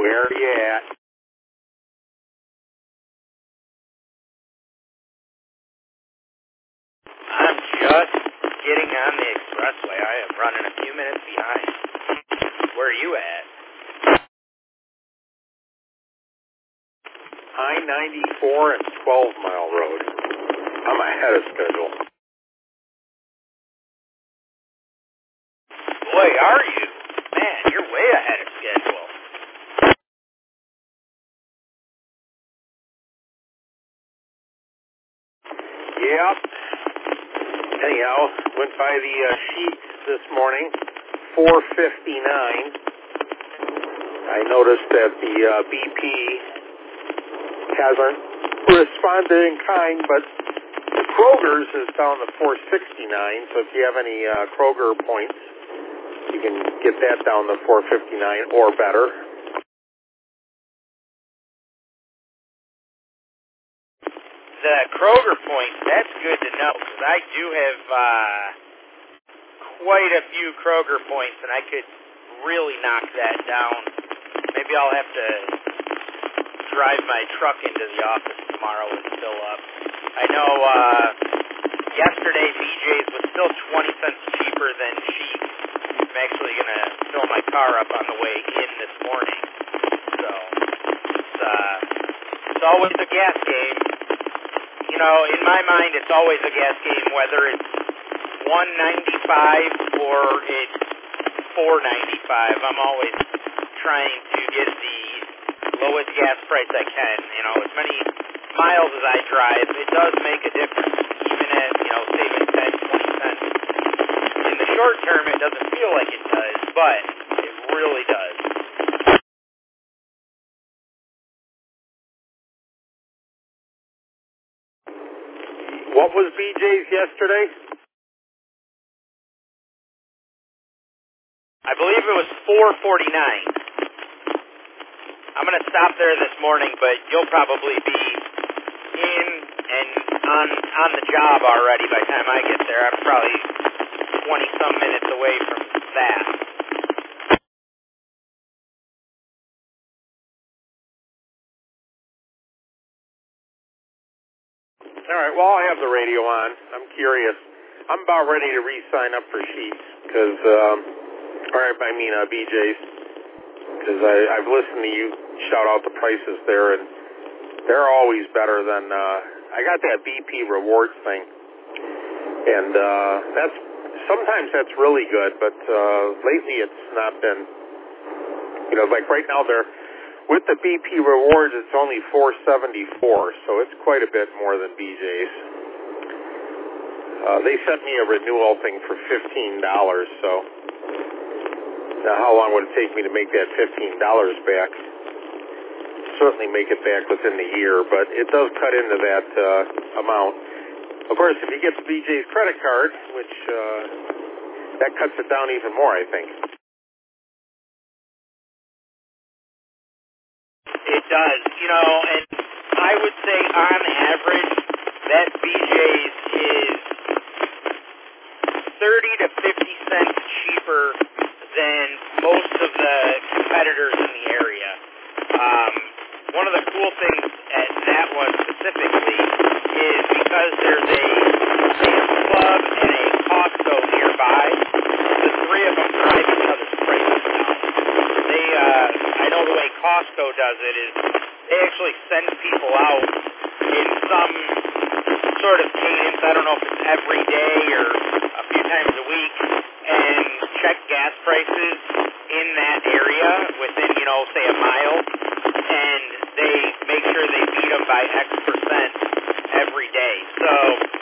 Where you at? I'm just getting on the expressway. I am running a few minutes behind. Where are you at? I-94 and 12 Mile Road. I'm ahead of schedule. Boy, are you? Man, you're way ahead of schedule. Yep. Anyhow, went by the sheets this morning, 4:59. I noticed that the BP hasn't responded in kind, but the Kroger's is down to 469, so if you have any Kroger points, you can get that down to 459 or better. The Kroger points, that's good to know, because I do have quite a few Kroger points, and I could really knock that down. Maybe I'll have to drive my truck into the office tomorrow and fill up. I know yesterday BJ's was still 20 cents cheaper than Sheetz. I'm actually going to fill my car up on the way in this morning. So it's always a gas game. You know, in my mind, it's always a gas game, whether it's $1.95 or it's $4.95. I'm always trying to get the lowest gas price I can. You know, as many miles as I drive, it does make a difference, even at, you know, saving 10, 20 cents. In the short term, it doesn't feel like it does, but it really does. What was BJ's yesterday? I believe it was $4.49. I'm going to stop there this morning, but you'll probably be in and on the job already by the time I get there. I'm probably 20-some minutes away from that. All right, well, I have the radio on. I'm curious. I'm about ready to re-sign up for Sheetz, because, BJ's, because I've listened to you shout out the prices there, and they're always better than, I got that BP rewards thing, and sometimes that's really good, but lately it's not been, like right now with the BP rewards, it's only $4.74, so it's quite a bit more than BJ's. They sent me a renewal thing for $15, so now how long would it take me to make that $15 back? Certainly make it back within the year, but it does cut into that amount. Of course, if you get the BJ's credit card, which that cuts it down even more, I think. It does, and I would say on average that BJ's is 30 to 50 cents cheaper than most of the competitors in the area. One of the cool things at that one specifically is because there's a Sam's Club and a Costco nearby, the three of them drive each other's prices down. I know the way Costco does it is they actually send people out in some sort of cadence, I don't know if it's every day or a few times a week, and check gas prices in that area within, say a mile, and they make sure they beat them by X% every day. So